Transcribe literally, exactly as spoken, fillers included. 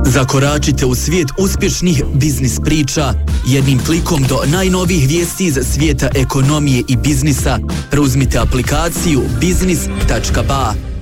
Zakoračite u svijet uspješnih biznis priča jednim klikom do najnovijih vijesti iz svijeta ekonomije i biznisa. Preuzmite aplikaciju biznis tačka ba.